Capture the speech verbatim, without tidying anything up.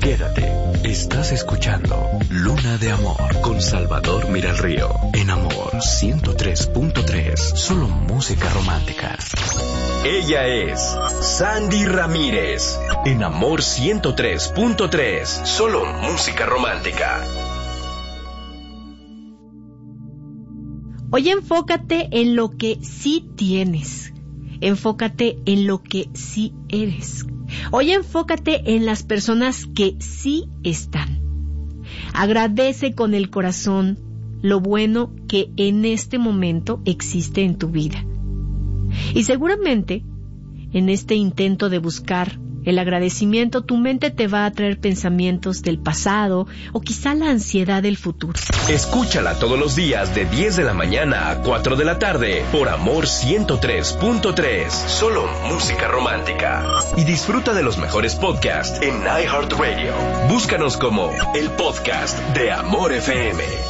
Quédate. Estás escuchando Luna de Amor con Salvador Miralrío. En Amor ciento tres punto tres. Solo música romántica. Ella es Sandy Ramírez. En Amor ciento tres punto tres. Solo música romántica. Hoy enfócate en lo que sí tienes. Enfócate en lo que sí eres. Hoy enfócate en las personas que sí están. Agradece con el corazón lo bueno que en este momento existe en tu vida. Y seguramente, en este intento de buscar el agradecimiento, tu mente te va a traer pensamientos del pasado o quizá la ansiedad del futuro. Escúchala todos los días de diez de la mañana a cuatro de la tarde por Amor ciento tres punto tres. Solo música romántica. Y disfruta de los mejores podcasts en iHeartRadio. Búscanos como el podcast de Amor F M.